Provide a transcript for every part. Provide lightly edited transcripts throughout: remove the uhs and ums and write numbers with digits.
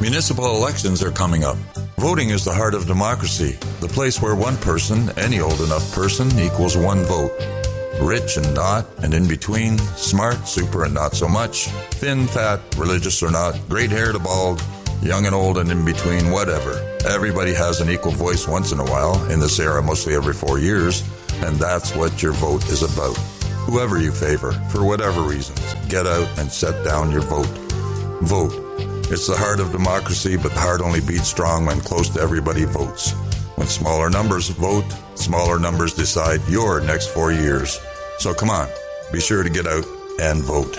Municipal elections are coming up. Voting is the heart of democracy, the place where one person, any old enough person, equals one vote. Rich and not, and in between, smart, super, and not so much, thin, fat, religious or not, great hair to bald, young and old, and in between, whatever. Everybody has an equal voice once in a while, in this era mostly every 4 years, and that's what your vote is about. Whoever you favor, for whatever reasons, get out and set down your vote. Vote. It's the heart of democracy, but the heart only beats strong when close to everybody votes. When smaller numbers vote, smaller numbers decide your next 4 years. So come on, be sure to get out and vote.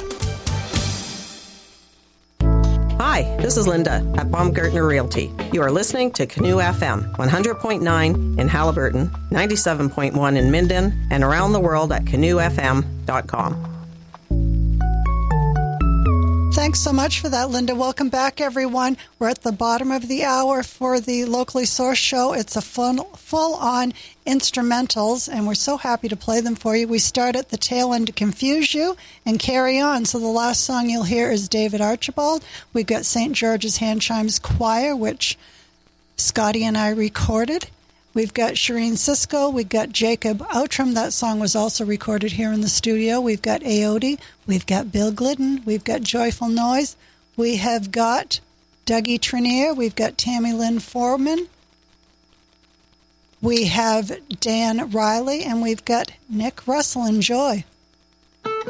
Hi, this is Linda at Baumgartner Realty. You are listening to Canoe FM, 100.9 in Halliburton, 97.1 in Minden, and around the world at canoefm.com. Thanks so much for that, Linda. Welcome back, everyone. We're at the bottom of the hour for the Locally Sourced show. It's a full-on instrumentals, and we're so happy to play them for you. We start at the tail end to confuse you and carry on. So the last song you'll hear is David Archibald. We've got St. George's Hand Chimes Choir, which Scotty and I recorded. We've got Shireen Cisco. We've got Jacob Outram. That song was also recorded here in the studio. We've got Aote. We've got Bill Glidden. We've got Joyful Noise. We have got Dougie Trenier. We've got Tammy Lynn Foreman. We have Dan Riley. And we've got Nick Russell. Enjoy.